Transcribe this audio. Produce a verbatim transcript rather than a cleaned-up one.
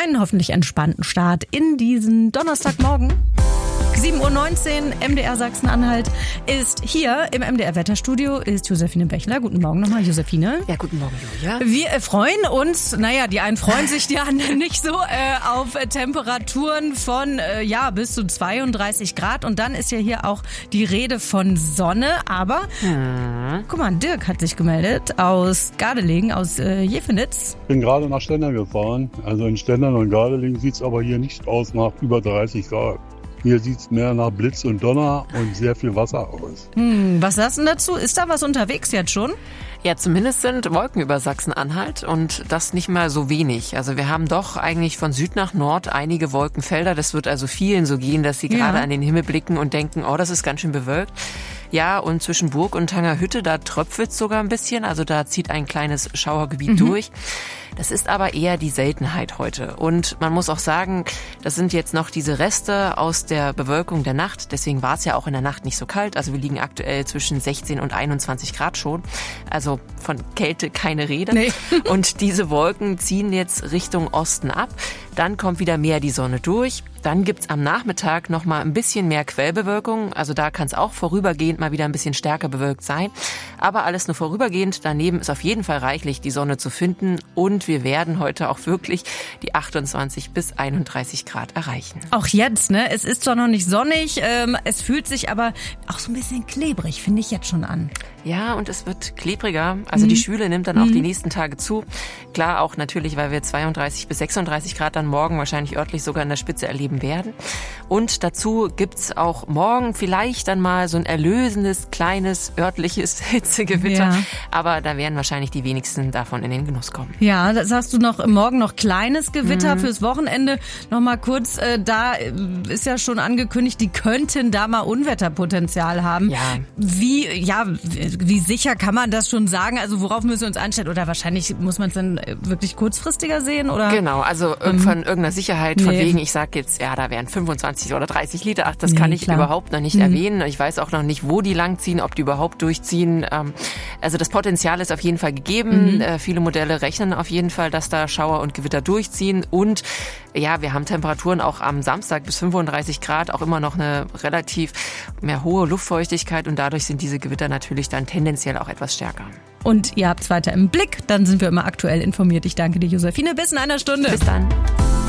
einen hoffentlich entspannten Start in diesen Donnerstagmorgen. sieben Uhr neunzehn, M D R Sachsen-Anhalt ist hier im M D R Wetterstudio, ist Josephine Bechler. Guten Morgen nochmal, Josephine. Ja, guten Morgen, Julia. Wir äh, freuen uns, naja, die einen freuen sich, die anderen nicht so, äh, auf äh, Temperaturen von, äh, ja, bis zu zweiunddreißig Grad. Und dann ist ja hier auch die Rede von Sonne. Aber, hm. guck mal, Dirk hat sich gemeldet aus Gardelegen, aus äh, Jefenitz. Ich bin gerade nach Stendern gefahren. Also in Stendern und Gardelegen sieht es aber hier nicht aus nach über dreißig Grad. Hier sieht es mehr nach Blitz und Donner und sehr viel Wasser aus. Hm, was sagst du dazu? Ist da was unterwegs jetzt schon? Ja, zumindest sind Wolken über Sachsen-Anhalt und das nicht mal so wenig. Also wir haben doch eigentlich von Süd nach Nord einige Wolkenfelder. Das wird also vielen so gehen, dass sie ja. gerade an den Himmel blicken und denken, oh, das ist ganz schön bewölkt. Ja, und zwischen Burg und Tangerhütte, da tröpfelt es sogar ein bisschen. Also da zieht ein kleines Schauergebiet mhm. durch. Das ist aber eher die Seltenheit heute. Und man muss auch sagen, das sind jetzt noch diese Reste aus der Bewölkung der Nacht. Deswegen war es ja auch in der Nacht nicht so kalt. Also wir liegen aktuell zwischen sechzehn und einundzwanzig Grad schon. Also von Kälte keine Rede. Nee. Und diese Wolken ziehen jetzt Richtung Osten ab. Dann kommt wieder mehr die Sonne durch. Dann gibt's am Nachmittag noch mal ein bisschen mehr Quellbewölkung. Also da kann es auch vorübergehend mal wieder ein bisschen stärker bewölkt sein. Aber alles nur vorübergehend. Daneben ist auf jeden Fall reichlich die Sonne zu finden. Und wir werden heute auch wirklich die achtundzwanzig bis einunddreißig Grad erreichen. Auch jetzt, ne? Es ist zwar noch nicht sonnig, ähm, es fühlt sich aber auch so ein bisschen klebrig, finde ich jetzt schon an. Ja, und es wird klebriger. Also mhm. die Schwüle nimmt dann auch mhm. die nächsten Tage zu. Klar, auch natürlich, weil wir zweiunddreißig bis sechsunddreißig Grad dann morgen wahrscheinlich örtlich sogar in der Spitze erleben werden. Und dazu gibt's auch morgen vielleicht dann mal so ein erlösendes, kleines, örtliches Hitzegewitter. Ja. Aber da werden wahrscheinlich die wenigsten davon in den Genuss kommen. Ja, das hast du noch morgen noch kleines Gewitter mhm. fürs Wochenende. Noch mal kurz, äh, da ist ja schon angekündigt, die könnten da mal Unwetterpotenzial haben. Ja. Wie, ja, wie sicher kann man das schon sagen? Also worauf müssen wir uns einstellen? Oder wahrscheinlich muss man es dann wirklich kurzfristiger sehen? Oder? Genau, also ähm, von irgendeiner Sicherheit, von nee. wegen, ich sag jetzt, ja, da wären fünfundzwanzig oder dreißig Liter. Ach, das nee, kann ich klar. überhaupt noch nicht mhm. erwähnen. Ich weiß auch noch nicht, wo die langziehen, ob die überhaupt durchziehen. Also das Potenzial ist auf jeden Fall gegeben. Mhm. Viele Modelle rechnen auf jeden Fall, dass da Schauer und Gewitter durchziehen. Und ja, wir haben Temperaturen auch am Samstag bis fünfunddreißig Grad, auch immer noch eine relativ mehr hohe Luftfeuchtigkeit. Und dadurch sind diese Gewitter natürlich dann tendenziell auch etwas stärker. Und ihr habt es weiter im Blick. Dann sind wir immer aktuell informiert. Ich danke dir, Josephine. Bis in einer Stunde. Bis dann.